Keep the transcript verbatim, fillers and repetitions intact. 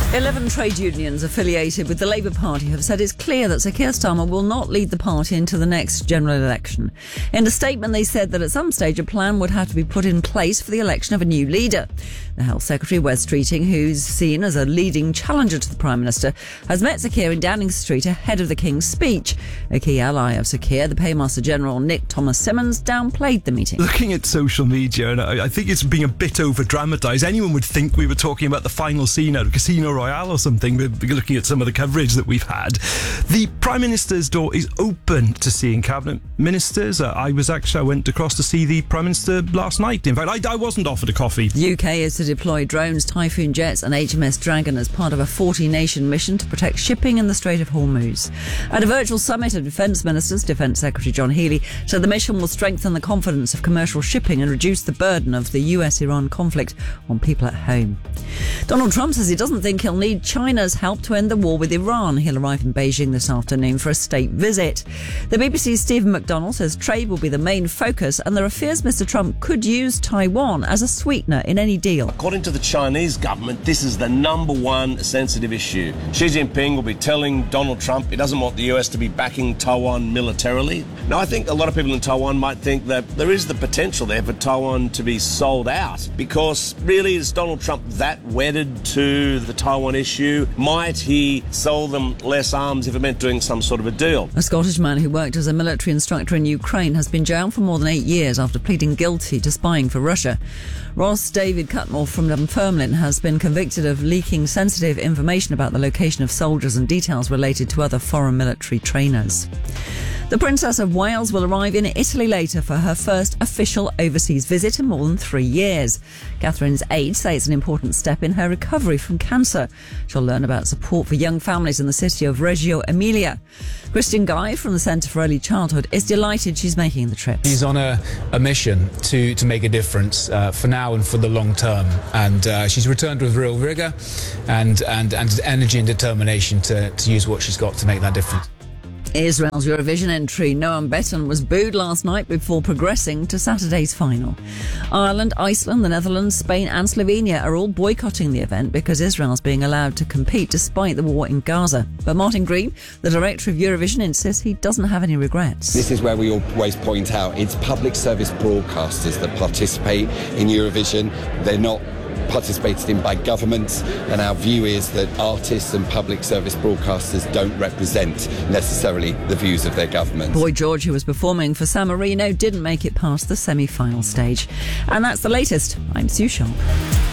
Eleven trade unions affiliated with the Labour Party have said it's clear that Sir Keir Starmer will not lead the party into the next general election. In a statement, they said that at some stage a plan would have to be put in place for the election of a new leader. The Health Secretary, Wes Streeting, who's seen as a leading challenger to the Prime Minister, has met Sir Keir in Downing Street ahead of the King's speech. A key ally of Sir Keir, the Paymaster General Nick Thomas-Symonds, downplayed the meeting. Looking at social media, and I, I think it's being a bit over-dramatised, anyone would think we were talking about the final scene out of Casino Royale or something, looking at some of the coverage that we've had. The Prime Minister's door is open to seeing Cabinet Ministers. Uh, I was actually, I went across to see the Prime Minister last night. In fact, I, I wasn't offered a coffee. The U K is to deploy drones, Typhoon jets and H M S Dragon as part of a forty-nation mission to protect shipping in the Strait of Hormuz. At a virtual summit of Defence Ministers, Defence Secretary John Healey said the mission will strengthen the confidence of commercial shipping and reduce the burden of the U S Iran conflict on people at home. Donald Trump says he doesn't think he'll need China's help to end the war with Iran. He'll arrive in Beijing this afternoon for a state visit. The B B C's Stephen McDonnell says trade will be the main focus, and there are fears Mr Trump could use Taiwan as a sweetener in any deal. According to the Chinese government, this is the number one sensitive issue. Xi Jinping will be telling Donald Trump he doesn't want the U S to be backing Taiwan militarily. Now, I think a lot of people in Taiwan might think that there is the potential there for Taiwan to be sold out, because really is Donald Trump that wedded to the Taiwan issue? Might he sell them less arms if it meant doing some sort of a deal? A Scottish man who worked as a military instructor in Ukraine has been jailed for more than eight years after pleading guilty to spying for Russia. Ross David Cutmore from Dunfermline has been convicted of leaking sensitive information about the location of soldiers and details related to other foreign military trainers. The Princess of Wales will arrive in Italy later for her first official overseas visit in more than three years. Catherine's aides say it's an important step in her recovery from cancer. She'll learn about support for young families in the city of Reggio Emilia. Christian Guy from the Centre for Early Childhood is delighted she's making the trip. She's on a, a mission to, to make a difference uh, for now and for the long term. And uh, she's returned with real vigour and, and, and energy and determination to, to use what she's got to make that difference. Israel's Eurovision entry, Noam Beton, was booed last night before progressing to Saturday's final. Ireland, Iceland, the Netherlands, Spain and Slovenia are all boycotting the event because Israel's being allowed to compete despite the war in Gaza. But Martin Green, the director of Eurovision, insists he doesn't have any regrets. This is where we always point out it's public service broadcasters that participate in Eurovision. They're not participated in by governments, and our view is that artists and public service broadcasters don't represent necessarily the views of their government. Boy George, who was performing for San Marino, didn't make it past the semi-final stage. And that's the latest. I'm Sue Sharp.